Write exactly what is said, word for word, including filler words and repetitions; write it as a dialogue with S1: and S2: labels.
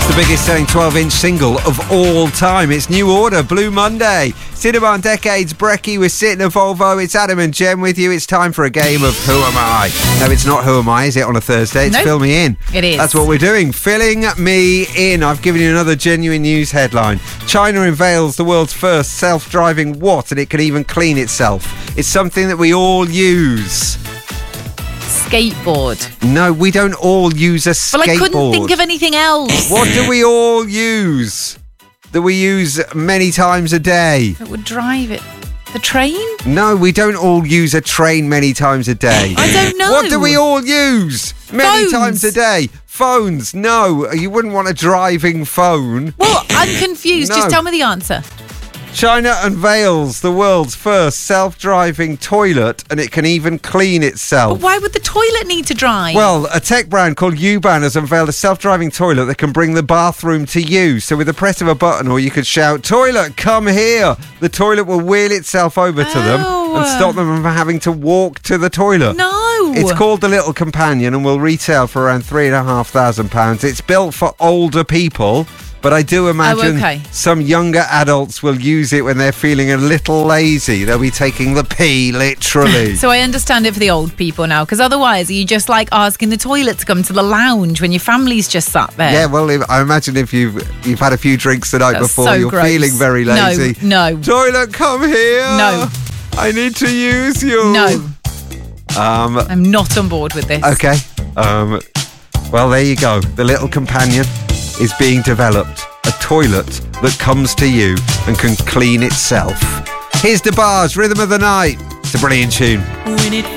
S1: The biggest selling twelve-inch single of all time. It's New Order, Blue Monday. Cinnabon Decades, Brecky, we're sitting at Volvo. It's Adam and Jem with you. It's time for a game of Who Am I? No, it's not Who Am I, is it, on a Thursday? It's
S2: Nope.
S1: Fill Me In.
S2: It is.
S1: That's what we're doing. Filling me in. I've given you another genuine news headline. China unveils the world's first self-driving what, and it can even clean itself. It's something that we all use.
S2: Skateboard.
S1: No, we don't all use a skateboard.
S2: Well, I couldn't think of anything else.
S1: What do we all use that we use many times a day?
S2: That would drive it. The train?
S1: No, we don't all use a train many times a day.
S2: I don't know.
S1: What do we all use many
S2: Phones.
S1: times a day? Phones. No, you wouldn't want a driving phone.
S2: Well, I'm confused.
S1: No.
S2: Just tell me the answer.
S1: China unveils the world's first self-driving toilet, and it can even clean itself.
S2: But why would the toilet need to drive?
S1: Well, a tech brand called U-Bahn has unveiled a self-driving toilet that can bring the bathroom to you. So with the press of a button, or you could shout, "Toilet, come here!" The toilet will wheel itself over to them
S2: Oh.
S1: and stop them from having to walk to the toilet.
S2: No.
S1: It's called the Little Companion and will retail for around three and a half thousand pounds. It's built for older people, but I do imagine
S2: Oh, okay.
S1: some younger adults will use it when they're feeling a little lazy. They'll be taking the pee literally.
S2: So I understand it for the old people now, because otherwise are you just like asking the toilet to come to the lounge when your family's just sat there?
S1: Yeah, well, if, I imagine if you've you've had a few drinks the night
S2: That's
S1: before,
S2: so
S1: you're
S2: gross.
S1: feeling very
S2: No,
S1: lazy.
S2: no.
S1: Toilet, come here.
S2: No.
S1: I need to use you.
S2: No.
S1: Um.
S2: I'm not on board with this.
S1: Okay. Um. Well, there you go. The Little Companion is being developed. A toilet that comes to you and can clean itself. Here's the bars, Rhythm of the Night. It's a brilliant tune.
S3: When it